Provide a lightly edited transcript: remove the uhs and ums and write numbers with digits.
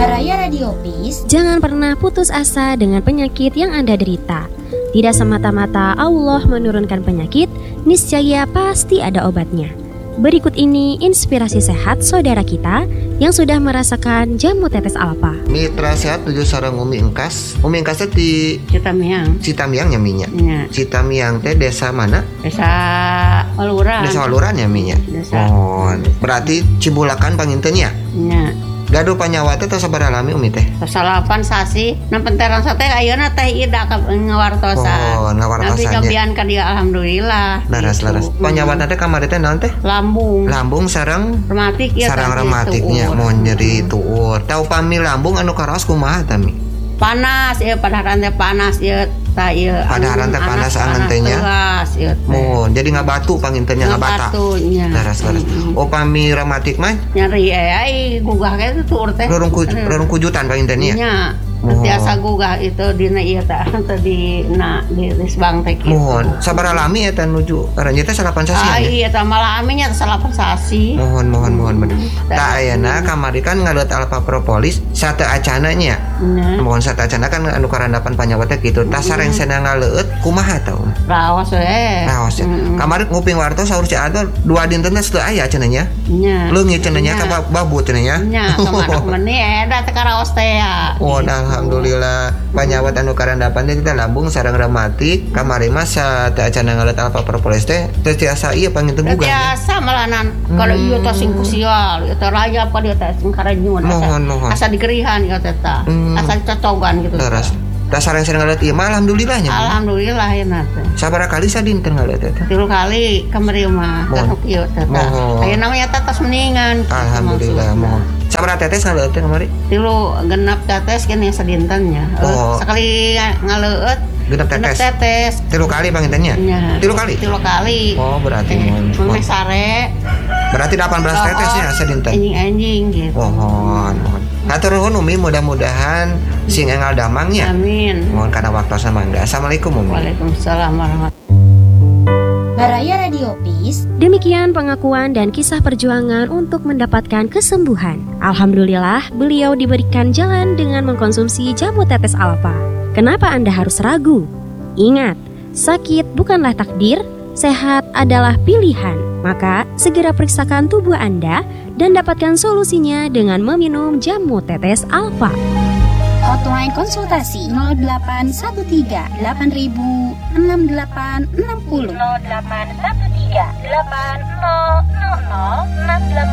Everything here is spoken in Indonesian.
Baraya Radio Peace. Jangan pernah putus asa dengan penyakit yang Anda derita. Tidak semata-mata Allah menurunkan penyakit, niscaya pasti ada obatnya. Berikut ini inspirasi sehat saudara kita yang sudah merasakan jamu tetes alfa. Mitra sehat tujuh sareng Umi Engkas. Umi Engkas di Citamiang ya minyak. Ya. Citamiang teh desa mana? Desa Waluran. Desa Waluran ya minyak. Oh, berarti Cibulakan pangintennya. Ya. Gaduh panyawa teh tos sabaraha lami Umi teh? Tos 8 sasi. Nampenteran teh ayeuna teh ida ngawartosan. Oh, ngawartosannya. Tapi cobian ka dia alhamdulillah. Laras. Panyawa teh kamari teh naon teh? Lambung sareng rematik ya. Sareng rematiknya mau nyeri tuur. Tau pami lambung anu karaos kumaha tami? Panas ya, padaharan teh panas ya. Padaharan teh panas angen teh nya. Oh, jadi ngabatu pangintennya ngabata. Laras. Oh, pami rematik mah nyeri ai gugah ge tuur teh. Rorong kujutan pangintennya. Nya. Biasa gugah itu dina ieu teh di risbang teh kitu. Mohon sabaraha lami eta nuju karanya teh 8 sasi. Iya teh malah aminya 8 sasi. Mohon bener. Tah ayeuna kamari kan ngalut alfa propolis sate acana nya. Mohon sate acana kan anu karandapan panyawa teh kitu. Tah sareng cenah ngaleut kumaha tah? Raos we. Raos. Kamari nguping wartos saur si Ador 2 dinten teh teu aya cenah nya. Nya. Leungit cenah nya ka babu cenah nya. Nya, kemana meni eta teh karaos teh ya. Oh, alhamdulillah panyawat anu karandapan teh kita lambung sareng rematik kamari mah sate acana ngalet alfa propolis teh teu tiasa ieu panginten gugah. Tiasa malanan kalau ieu teh sing kusial eta raya apa dia teh sing karanyun asa digerihan ieu teh tah. Asa cocogan gitu. Terus dasar yang sering ngalet ieu mah alhamdulillahnya. Alhamdulillah ya teh. Sabaraha kali sadinten ngalet teh? 3 kali kamari mah teh ieu teh tah. Ayeuna mah eta tos mendingan. Alhamdulillah mohon. Sabaraha tetes ngaleut teh kamari? 3 genep tetes kan yang sadintennya. Sekali ngaleut genep tetes. 3 kali pangintennya? 3 kali. Oh, berarti mohon sare. Berarti 18 tetesnya sadinten. Anjing gitu. Mohon. Hatur nuhun Umi, mudah-mudahan sing engal damangnya. Amin. Mohon kana waktosna mangga. Assalamualaikum Umi. Waalaikumsalam warahmatullahi. Baraya Radio Peace. Demikian pengakuan dan kisah perjuangan untuk mendapatkan kesembuhan. Alhamdulillah, beliau diberikan jalan dengan mengkonsumsi jamu tetes alfa. Kenapa Anda harus ragu? Ingat, sakit bukanlah takdir, sehat adalah pilihan. Maka, segera periksakan tubuh Anda dan dapatkan solusinya dengan meminum jamu tetes alfa. Hotline konsultasi 0813 8000 6860 0813 8000 6860.